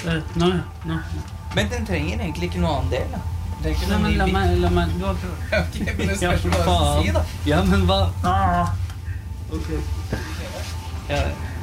Nå. Men den trenger egentlig ikke noe annen del, da. Nei, men la meg, du har prøvd. Ok, men det spørs hva jeg skal si, da. Ja, men hva? Ok. Ja,